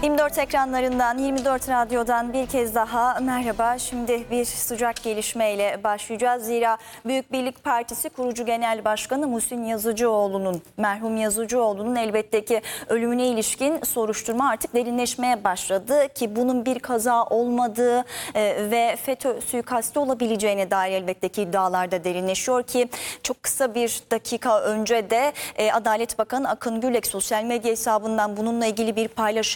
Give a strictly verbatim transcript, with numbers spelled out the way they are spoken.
yirmi dört ekranlarından, yirmi dört Radyo'dan bir kez daha merhaba. Şimdi bir sıcak gelişmeyle başlayacağız. Zira Büyük Birlik Partisi kurucu genel başkanı Muhsin Yazıcıoğlu'nun, merhum Yazıcıoğlu'nun elbette ki ölümüne ilişkin soruşturma artık derinleşmeye başladı. Ki bunun bir kaza olmadığı e, ve FETÖ suikastı olabileceğine dair elbette ki iddialarda derinleşiyor ki çok kısa bir dakika önce de e, Adalet Bakanı Akın Gürlek sosyal medya hesabından bununla ilgili bir paylaşım